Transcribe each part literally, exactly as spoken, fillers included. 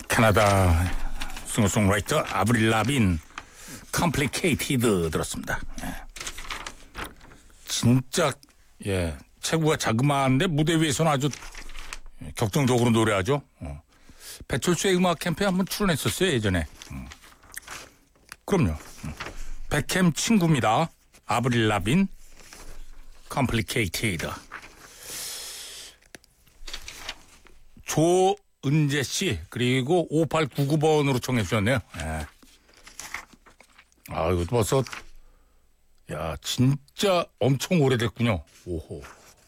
캐나다 싱어송라이터 아브릴 라빈 Complicated 들었습니다. 예. 진짜 예 체구가 자그마한데 무대 위에서는 아주 격정적으로 노래하죠. 어. 배철수의 음악 캠프에 한번 출연했었어요 예전에. 음. 그럼요. 음. 백햄 친구입니다. 아브릴 라빈 Complicated. 조은재 씨 그리고 오팔구구 번으로 청해 주셨네요. 예. 아 이거 벌써 야 진짜 엄청 오래됐군요. 오호.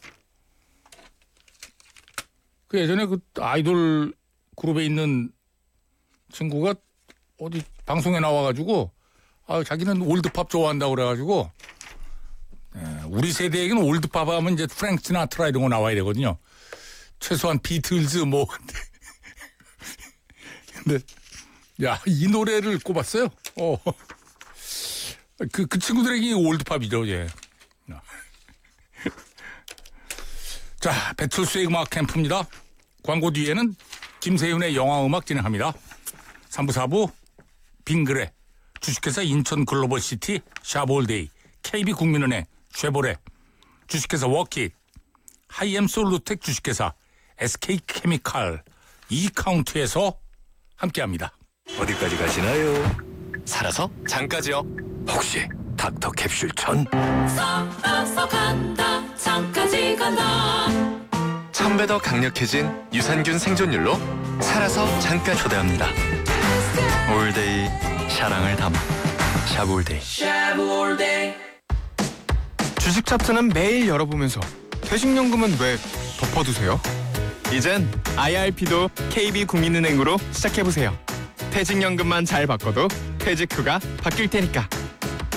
그 예전에 그 아이돌 그룹에 있는 친구가 어디 방송에 나와가지고 아 자기는 올드팝 좋아한다고 그래가지고 예, 우리 세대에게는 올드팝 하면 이제 프랭크 시나트라 이런 거 나와야 되거든요. 최소한 비틀즈 뭐 근데 야 이 노래를 꼽았어요. 어. 그, 그 친구들에게 올드팝이죠, 예. 자, 배철수의 음악 캠프입니다. 광고 뒤에는 김세윤의 영화 음악 진행합니다. 삼 부, 사 부, 빙그레, 주식회사 인천 글로벌시티, 샤볼데이, 케이비 국민은행, 쉐보레, 주식회사 워킷, 하이엠 솔루텍 주식회사, 에스케이케미칼, 이카운트에서 함께합니다. 어디까지 가시나요? 살아서 장까지요. 혹시 닥터 캡슐천? 살아서 간다 장까지 간다. 천 배 더 강력해진 유산균 생존율로 살아서 잠깐 초대합니다. 올데이 사랑을 담아 샤볼데이. 샤브올데이. 주식 차트는 매일 열어보면서 퇴직연금은 왜 덮어두세요? 이젠 아이알피도 케이비 국민은행으로 시작해보세요. 퇴직연금만 잘 바꿔도 퇴직 후가 바뀔 테니까.